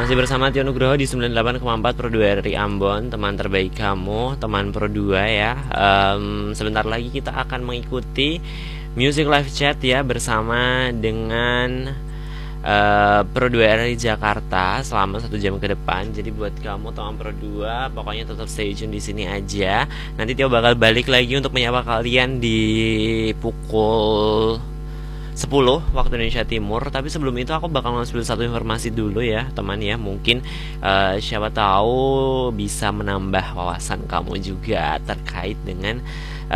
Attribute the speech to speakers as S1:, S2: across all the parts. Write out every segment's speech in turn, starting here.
S1: Masih bersama Tio Nugroho di 98,4 Pro 2 RRI Ambon, teman terbaik kamu, teman Pro 2 ya. Sebentar lagi kita akan mengikuti Music Live Chat ya bersama dengan Pro 2 RRI Jakarta selama 1 jam ke depan. Jadi buat kamu teman Pro 2, pokoknya tetap stay tune di sini aja. Nanti Tio bakal balik lagi untuk menyapa kalian di pukul 10 waktu Indonesia Timur. Tapi sebelum itu aku bakal ngambil satu informasi dulu ya teman ya. Mungkin siapa tahu bisa menambah wawasan kamu juga terkait dengan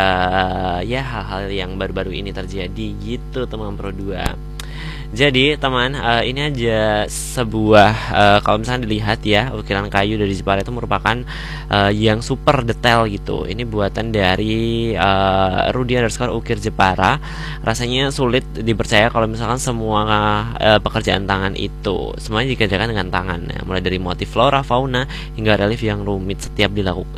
S1: ya hal-hal yang baru-baru ini terjadi gitu teman Pro 2. Jadi teman, ini aja sebuah kalau misalnya dilihat ya, ukiran kayu dari Jepara itu merupakan yang super detail gitu. Ini buatan dari Rudy_ukir Jepara. Rasanya sulit dipercaya kalau misalkan semua pekerjaan tangan itu semuanya dikerjakan dengan tangan ya. Mulai dari motif flora, fauna hingga relief yang rumit, setiap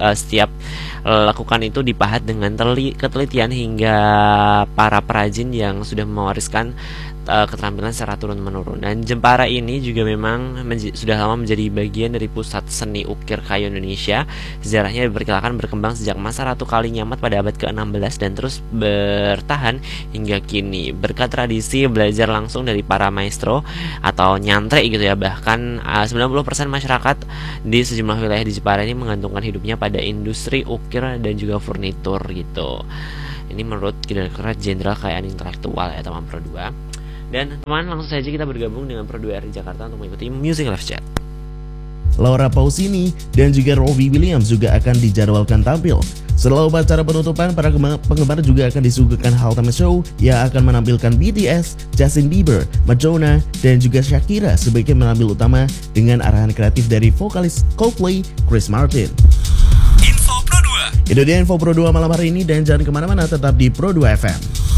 S1: lakukan itu dipahat dengan ketelitian hingga para perajin yang sudah mewariskan keterampilan secara turun-menurun. Dan Jepara ini juga memang sudah lama menjadi bagian dari pusat seni ukir kayu Indonesia. Sejarahnya diperkirakan berkembang sejak masa Ratu Kalinyamat pada abad ke-16 dan terus bertahan hingga kini. Berkat tradisi belajar langsung dari para maestro atau nyantre gitu ya. Bahkan 90% masyarakat di sejumlah wilayah di Jepara ini menggantungkan hidupnya pada industri ukir dan juga furnitur gitu. Ini menurut Direktorat Jenderal Kekayaan Intelektual ya teman Pro 2. Dan teman, langsung saja kita bergabung dengan Pro 2 RRI Jakarta untuk mengikuti Music Live Chat.
S2: Laura Pausini dan juga Robbie Williams juga akan dijadwalkan tampil. Setelah upacara penutupan, para penggemar juga akan disuguhkan halftime show yang akan menampilkan BTS, Justin Bieber, Madonna, dan juga Shakira sebagai penampil utama dengan arahan kreatif dari vokalis Coldplay, Chris Martin.
S3: Info Pro 2.
S2: Itu dia info Pro 2 malam hari ini, dan jangan kemana-mana, tetap di Pro 2 FM.